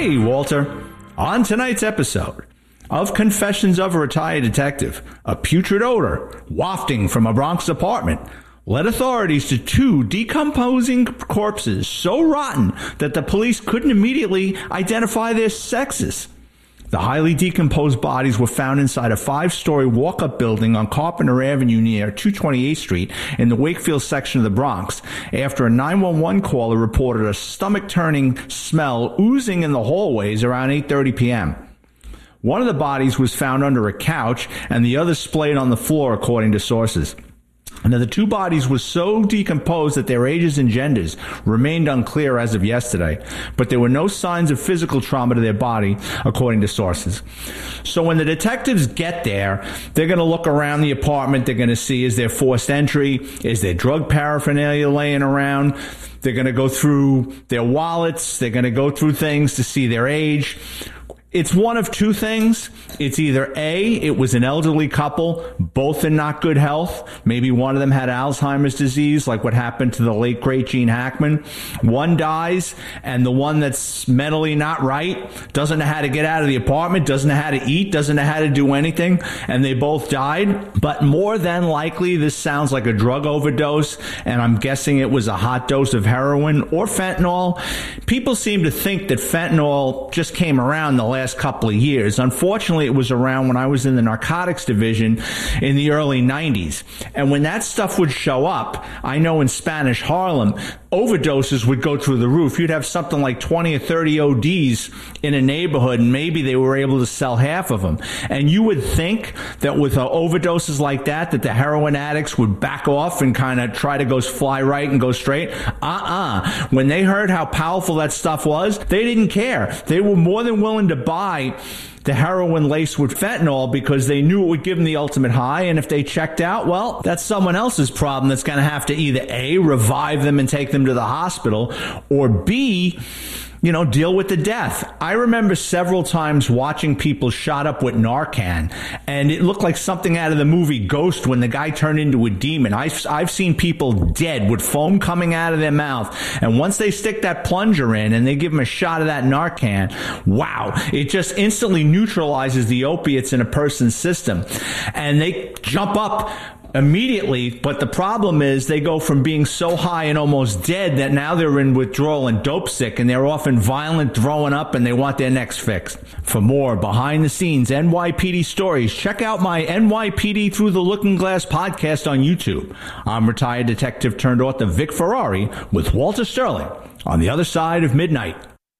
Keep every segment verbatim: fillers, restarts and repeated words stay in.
Hey, Walter. On tonight's episode of Confessions of a Retired Detective, a putrid odor wafting from a Bronx apartment led authorities to two decomposing corpses so rotten that the police couldn't immediately identify their sexes. The highly decomposed bodies were found inside a five-story walk-up building on Carpenter Avenue near two twenty-eighth Street in the Wakefield section of the Bronx after a nine one one caller reported a stomach-turning smell oozing in the hallways around eight thirty p.m. One of the bodies was found under a couch and the other splayed on the floor, according to sources. Now, the two bodies were so decomposed that their ages and genders remained unclear as of yesterday, but there were no signs of physical trauma to their body, according to sources. So when the detectives get there, they're going to look around the apartment. They're going to see, is there forced entry? Is there drug paraphernalia laying around? They're going to go through their wallets. They're going to go through things to see their age. It's one of two things. It's either A, it was an elderly couple, both in not good health. Maybe one of them had Alzheimer's disease, like what happened to the late, great Gene Hackman. One dies, and the one that's mentally not right doesn't know how to get out of the apartment, doesn't know how to eat, doesn't know how to do anything, and they both died. But more than likely, this sounds like a drug overdose, and I'm guessing it was a hot dose of heroin or fentanyl. People seem to think that fentanyl just came around the last couple of years. Unfortunately, it was around when I was in the narcotics division in the early nineties. And when that stuff would show up, I know in Spanish Harlem, overdoses would go through the roof. You'd have something like twenty or thirty O Ds in a neighborhood, and maybe they were able to sell half of them. And you would think that with uh, overdoses like that, that the heroin addicts would back off and kind of try to go fly right and go straight. Uh-uh. When they heard how powerful that stuff was, they didn't care. They were more than willing to buy the heroin laced with fentanyl because they knew it would give them the ultimate high. And if they checked out, well, that's someone else's problem that's going to have to either A, revive them and take them to the hospital, or B, you know, deal with the death. I remember several times watching people shot up with Narcan, and it looked like something out of the movie Ghost when the guy turned into a demon. I've, I've seen people dead with foam coming out of their mouth, and once they stick that plunger in and they give them a shot of that Narcan, wow, it just instantly neutralizes the opiates in a person's system, and they jump up immediately. But the problem is they go from being so high and almost dead that now they're in withdrawal and dope sick, and they're often violent, throwing up, and they want their necks fixed. For more behind the scenes N Y P D stories, check out my N Y P D Through the Looking Glass podcast on YouTube. I'm retired detective turned author Vic Ferrari with Walter Sterling on The Other Side of Midnight.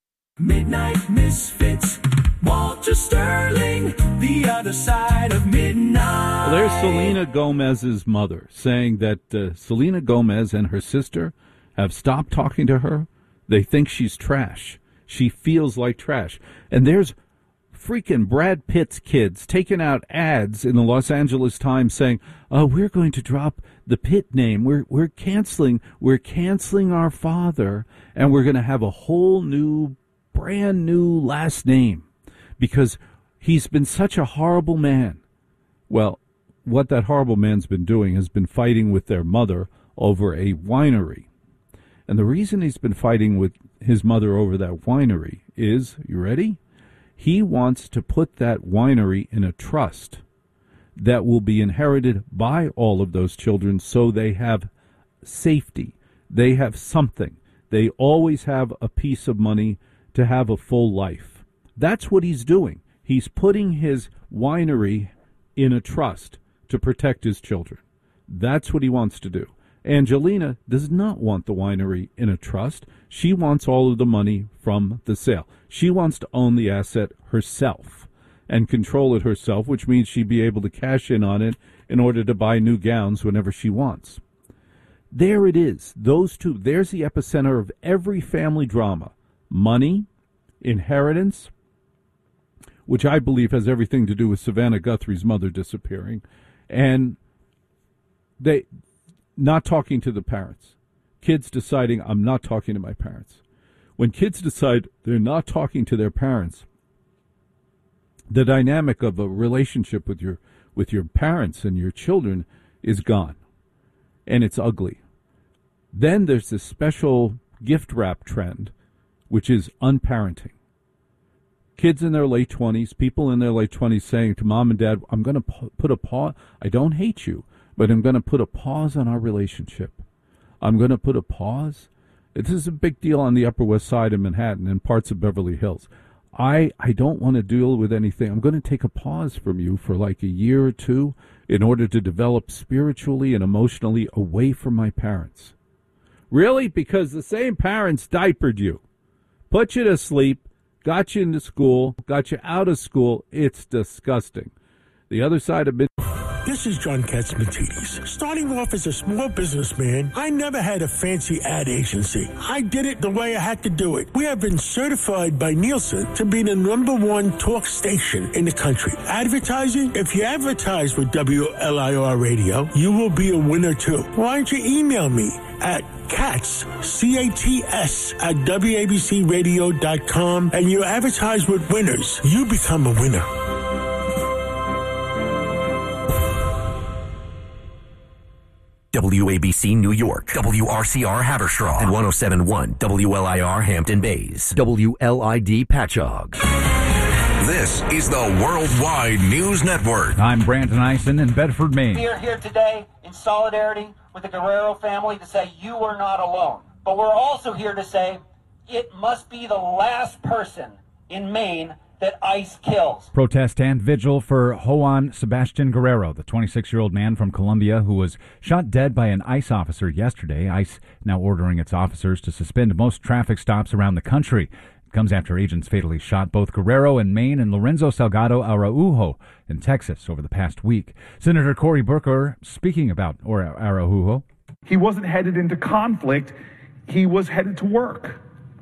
Midnight Misfits, Walter Sterling, The Other Side of Midnight. Well, there's Selena Gomez's mother saying that uh, Selena Gomez and her sister have stopped talking to her. They think she's trash. She feels like trash. And there's freaking Brad Pitt's kids taking out ads in the Los Angeles Times saying, "Oh, we're going to drop the Pitt name. We're we're canceling. We're canceling our father, and we're going to have a whole new, brand new last name because he's been such a horrible man." Well, what that horrible man's been doing has been fighting with their mother over a winery. And the reason he's been fighting with his mother over that winery is, you ready? He wants to put that winery in a trust that will be inherited by all of those children so they have safety. They have something. They always have a piece of money to have a full life. That's what he's doing. He's putting his winery in a trust to protect his children. That's what he wants to do. Angelina does not want the winery in a trust. She wants all of the money from the sale. She wants to own the asset herself and control it herself, which means she'd be able to cash in on it in order to buy new gowns whenever she wants. There it is. Those two. There's the epicenter of every family drama. Money, inheritance, which I believe has everything to do with Savannah Guthrie's mother disappearing, and they not talking to the parents. Kids deciding, I'm not talking to my parents. When kids decide they're not talking to their parents, the dynamic of a relationship with your with your parents and your children is gone, and it's ugly. Then there's this special gift wrap trend, which is unparenting. kids in their late twenties, people in their late twenties saying to mom and dad, I'm going to put a pause. I don't hate you, but I'm going to put a pause on our relationship. I'm going to put a pause. This is a big deal on the Upper West Side of Manhattan and parts of Beverly Hills. I, I don't want to deal with anything. I'm going to take a pause from you for like a year or two in order to develop spiritually and emotionally away from my parents. Really? Because the same parents diapered you, put you to sleep, got you into school, got you out of school. It's disgusting. The other side of it. This is John Katzmatidis. Starting off as a small businessman, I never had a fancy ad agency. I did it the way I had to do it. We have been certified by Nielsen to be the number one talk station in the country. Advertising? If you advertise with W L I R Radio, you will be a winner too. Why don't you email me at Katz, C A T S, at W A B C radio dot com, and you advertise with winners. You become a winner. W A B C New York, W R C R Haverstraw, and one oh seven point one W L I R Hampton Bays, W L I D Patchogue. This is the Worldwide News Network. I'm Brandon Eisen in Bedford, Maine. We are here today in solidarity with the Guerrero family to say you are not alone. But we're also here to say it must be the last person in Maine that ICE kills. Protest and vigil for Juan Sebastian Guerrero, the twenty-six-year-old man from Colombia who was shot dead by an ICE officer yesterday. ICE now ordering its officers to suspend most traffic stops around the country. It comes after agents fatally shot both Guerrero in Maine and Lorenzo Salgado Araujo in Texas over the past week. Senator Cory Booker speaking about Araujo. He wasn't headed into conflict. He was headed to work.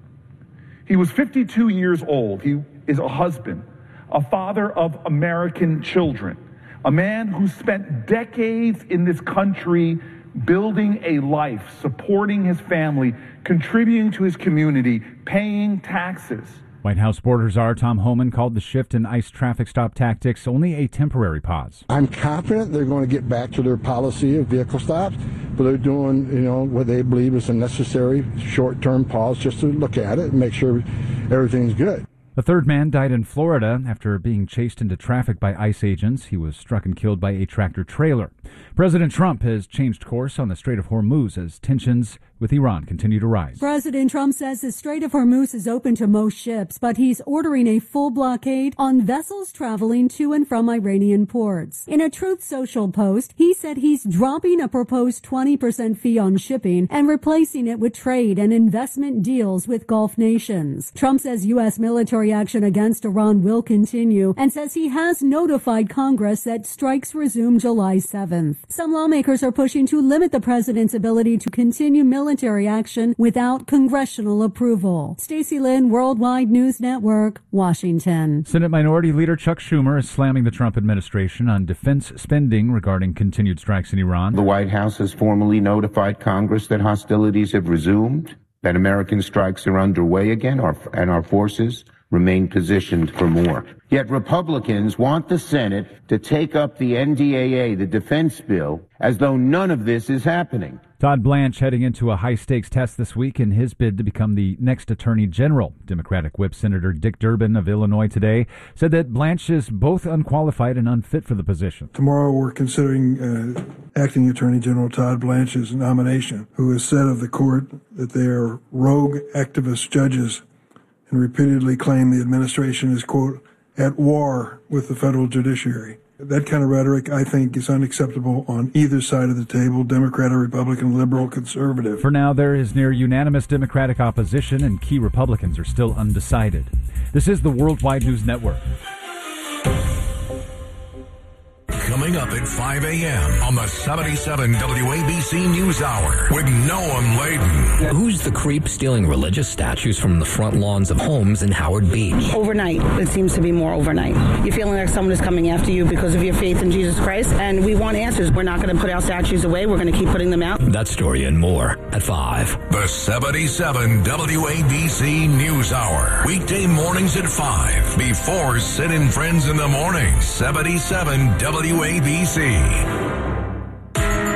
He was fifty-two years old. He is a husband, a father of American children, a man who spent decades in this country building a life, supporting his family, contributing to his community, paying taxes. White House Border Czar Tom Homan called the shift in ICE traffic stop tactics only a temporary pause. I'm confident they're going to get back to their policy of vehicle stops, but they're doing, you know, what they believe is a necessary short-term pause just to look at it and make sure everything's good. A third man died in Florida after being chased into traffic by ICE agents. He was struck and killed by a tractor trailer. President Trump has changed course on the Strait of Hormuz as tensions with Iran continue to rise. President Trump says the Strait of Hormuz is open to most ships, but he's ordering a full blockade on vessels traveling to and from Iranian ports. In a Truth Social post, he said he's dropping a proposed twenty percent fee on shipping and replacing it with trade and investment deals with Gulf nations. Trump says U S military action against Iran will continue and says he has notified Congress that strikes resume July seventh. Some lawmakers are pushing to limit the president's ability to continue military action without congressional approval. Stacey Lynn, Worldwide News Network, Washington. Senate Minority Leader Chuck Schumer is slamming the Trump administration on defense spending regarding continued strikes in Iran. The White House has formally notified Congress that hostilities have resumed, that American strikes are underway again, and our forces remain positioned for more. Yet Republicans want the Senate to take up the N D A A, the defense bill, as though none of this is happening. Todd Blanche heading into a high-stakes test this week in his bid to become the next Attorney General. Democratic Whip Senator Dick Durbin of Illinois today said that Blanche is both unqualified and unfit for the position. Tomorrow we're considering uh, Acting Attorney General Todd Blanche's nomination, who has said of the court that they are rogue activist judges and repeatedly claim the administration is, quote, at war with the federal judiciary. That kind of rhetoric, I think, is unacceptable on either side of the table, Democrat or Republican, liberal, conservative. For now, there is near unanimous Democratic opposition, and key Republicans are still undecided. This is the Worldwide News Network. Coming up at five a.m. on the seventy-seven W A B C News Hour with Noam Laden. Who's the creep stealing religious statues from the front lawns of homes in Howard Beach? Overnight. It seems to be more overnight. You're feeling like someone is coming after you because of your faith in Jesus Christ, and we want answers. We're not going to put our statues away. We're going to keep putting them out. That story and more at five. The seventy-seven W A B C News Hour. Weekday mornings at five. Before Sid and Friends in the Morning. seventy-seven W A B C.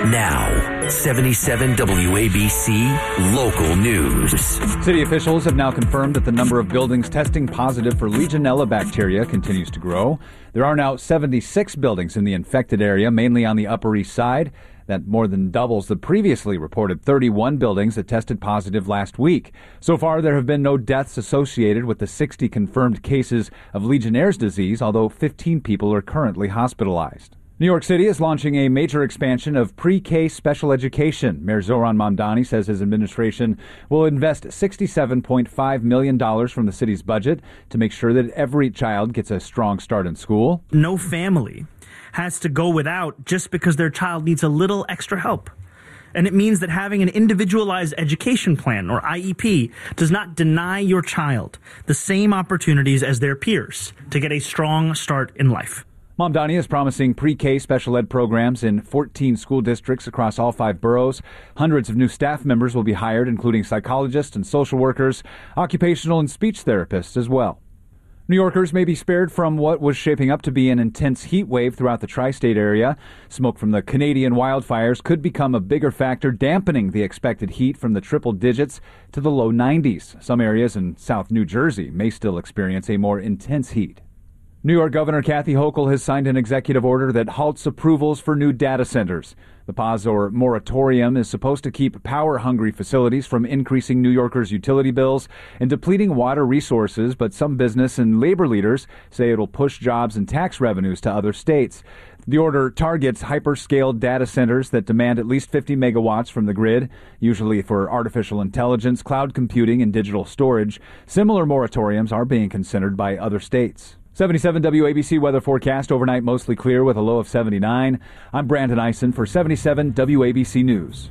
Now, seventy-seven W A B C Local News. City officials have now confirmed that the number of buildings testing positive for Legionella bacteria continues to grow. There are now seventy-six buildings in the infected area, mainly on the Upper East Side. That more than doubles the previously reported thirty-one buildings that tested positive last week. So far, there have been no deaths associated with the sixty confirmed cases of Legionnaire's disease, although fifteen people are currently hospitalized. New York City is launching a major expansion of pre-K special education. Mayor Zohran Mamdani says his administration will invest sixty-seven point five million dollars from the city's budget to make sure that every child gets a strong start in school. No family has to go without just because their child needs a little extra help. And it means that having an individualized education plan, or I E P, does not deny your child the same opportunities as their peers to get a strong start in life. Mamdani is promising pre-K special ed programs in fourteen school districts across all five boroughs. Hundreds of new staff members will be hired, including psychologists and social workers, occupational and speech therapists as well. New Yorkers may be spared from what was shaping up to be an intense heat wave throughout the tri-state area. Smoke from the Canadian wildfires could become a bigger factor, dampening the expected heat from the triple digits to the low nineties. Some areas in South New Jersey may still experience a more intense heat. New York Governor Kathy Hochul has signed an executive order that halts approvals for new data centers. The pause or moratorium is supposed to keep power-hungry facilities from increasing New Yorkers' utility bills and depleting water resources, but some business and labor leaders say it'll push jobs and tax revenues to other states. The order targets hyperscale data centers that demand at least fifty megawatts from the grid, usually for artificial intelligence, cloud computing, and digital storage. Similar moratoriums are being considered by other states. seventy-seven W A B C weather forecast, overnight mostly clear with a low of seventy-nine. I'm Brandon Eisen for seventy-seven W A B C News.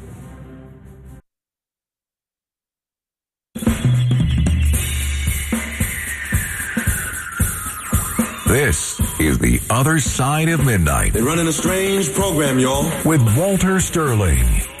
This is The Other Side of Midnight. They're running a strange program, y'all. With Walter Sterling.